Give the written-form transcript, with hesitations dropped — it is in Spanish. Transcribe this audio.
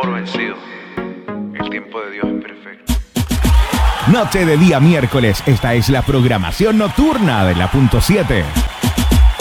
por vencido. El tiempo de Dios es perfecto. Noche de día miércoles, esta es la programación nocturna de la .7.